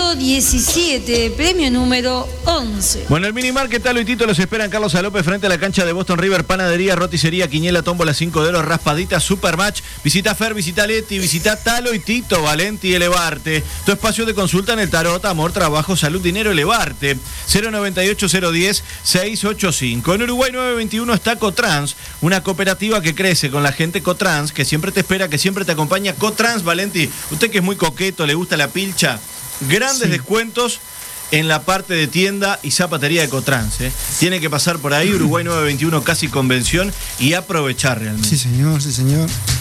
loto 17, premio número 11. Bueno, el Minimarket Talo y Tito los esperan Carlos López frente a la cancha de Boston River, panadería, roticería, quiniela, tómbola, 5 de oro, raspadita, supermatch. Visita Fer, visita Leti, visita Talo y Tito, Valenti, Elevarte. Tu espacio de consulta en el tarot, amor, trabajo, salud, dinero, Elevarte. 098-010-685. En Uruguay 921 está Cotrans, una cooperativa que crece con la gente. Cotrans, que siempre te espera, que siempre te acompaña. Cotrans, Valenti, usted que es muy coqueto, le gusta la pilcha, grandes descuentos en la parte de tienda y zapatería de Cotrans. Tiene que pasar por ahí, Uruguay 921, casi convención, y aprovechar realmente. Sí, señor, sí, señor.